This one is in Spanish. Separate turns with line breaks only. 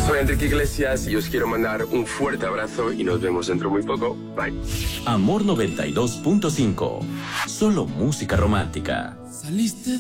Soy Enrique Iglesias y os quiero mandar un fuerte abrazo y nos vemos dentro muy poco. Bye.
Amor 92.5. Solo música romántica.
Saliste